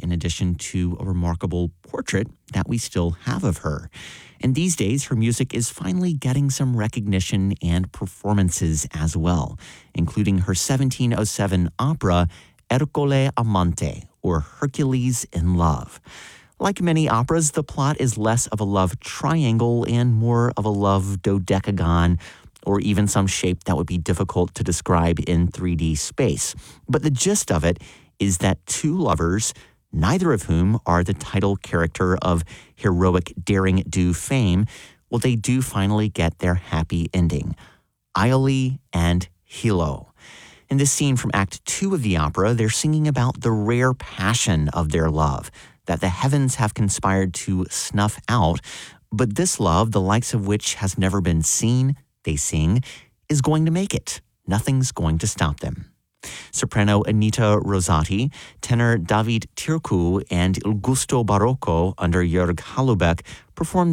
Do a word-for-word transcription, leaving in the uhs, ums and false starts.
in addition to a remarkable portrait that we still have of her. And these days, her music is finally getting some recognition and performances as well, including her seventeen oh seven opera, Ercole Amante, or Hercules in Love. Like many operas, the plot is less of a love triangle and more of a love dodecagon, or even some shape that would be difficult to describe in three D space. But the gist of it is that two lovers, neither of whom are the title character of heroic daring do fame, well, they do finally get their happy ending. Iole and Hilo. In this scene from Act Two of the opera, they're singing about the rare passion of their love that the heavens have conspired to snuff out, but this love, the likes of which has never been seen, they sing, is going to make it. Nothing's going to stop them. Soprano Anita Rosati, tenor David Tircu, and Il Gusto Barocco under Jörg Halubeck performed